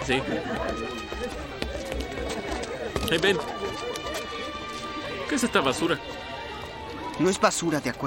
Sí. Hey, Ben. ¿Qué es esta basura? No es basura, ¿de acuerdo?